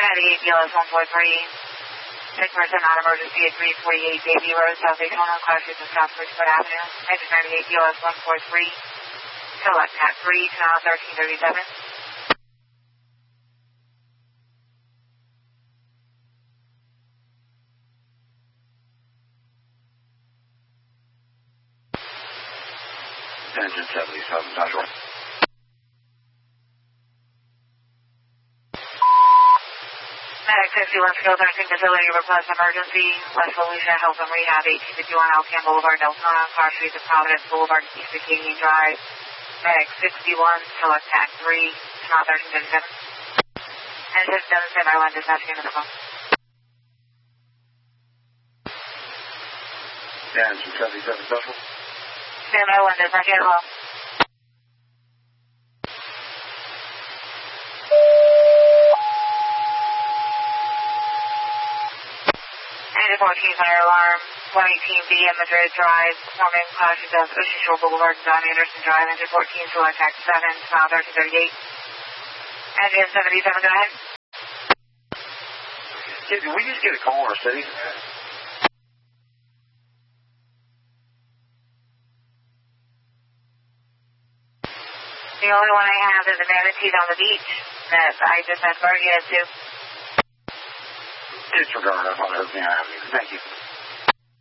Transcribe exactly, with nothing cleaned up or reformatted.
ninety-eight B L S one four three. Sick person non-emergency at three forty-eight Davie Road, South Daytona, class is South Bridgeport Avenue. Engine ninety-eight B L S one four three. Select Cat three, channel thirteen thirty-seven. Engine seventy-seven, Joshua. Medic fifty-one, skilled nursing facility, request emergency. West Volusia Health and Rehab, eighteen fifty-one Alcan Boulevard, Deltona, car streets of Providence Boulevard, East Acadian Drive. Medic sixty-one, select Cat three, channel thirteen thirty-seven. Engine seven, stand by one, dispatching into the phone. Engine seventy-seven, Joshua. Stand by one, dispatching into the phone. Engine fourteen, fire alarm, one eighteen B M Madrid Drive, performing clashes of Ocean Shore Boulevard, Don Anderson Drive. Engine fourteen, select Cat seven, channel thirteen thirty-eight. Engine seventy-seven, go ahead. Yeah, did we just get a call in our city? The only one I have is a manatee on the beach that I just asked Bergie to. Disregard, I thought it was the Avenue. Thank you.